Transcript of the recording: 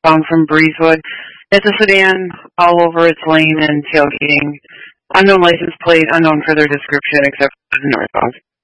northbound from Breezewood. It's a sedan, all over its lane and tailgating. Unknown license plate, unknown further description except for the northbound.